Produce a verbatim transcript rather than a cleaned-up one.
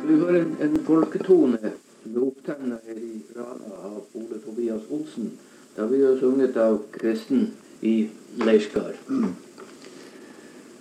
Vi har en, en folketone med opptegnet her i Rana av Ole Tobias Olsen. Da vi har sunget av Kristen i Leirskar.